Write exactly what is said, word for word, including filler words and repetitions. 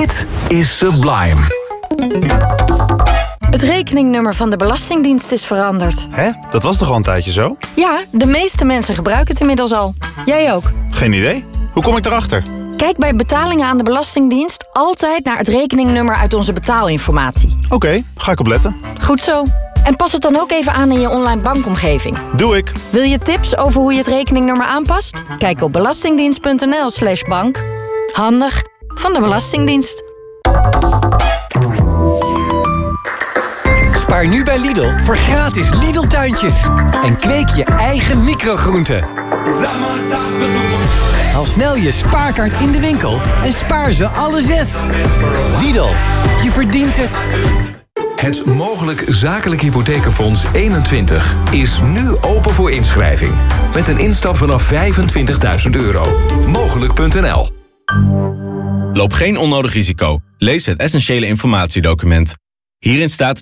Dit is Sublime. Het rekeningnummer van de Belastingdienst is veranderd. Hè? Dat was toch al een tijdje zo? Ja, de meeste mensen gebruiken het inmiddels al. Jij ook. Geen idee. Hoe kom ik erachter? Kijk bij betalingen aan de Belastingdienst altijd naar het rekeningnummer uit onze betaalinformatie. Oké, okay, ga ik opletten. Goed zo. En pas het dan ook even aan in je online bankomgeving. Doe ik. Wil je tips over hoe je het rekeningnummer aanpast? Kijk op belastingdienst.nl slash bank. Handig van de Belastingdienst. Spaar nu bij Lidl voor gratis Lidl-tuintjes. En kweek je eigen microgroenten. Haal snel je spaarkaart in de winkel en spaar ze alle zes. Lidl, je verdient het. Het Mogelijk Zakelijk Hypothekenfonds eenentwintig is nu open voor inschrijving. Met een instap vanaf vijfentwintigduizend euro. Mogelijk punt n l. Loop geen onnodig risico. Lees het essentiële informatiedocument. Hierin staat